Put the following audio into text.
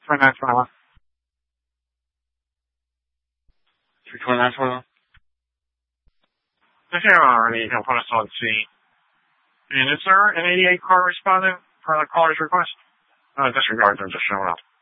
2921. 2921. This is already can put us on scene. And is there an 88 car responding for the caller's request? Disregard them just showing up.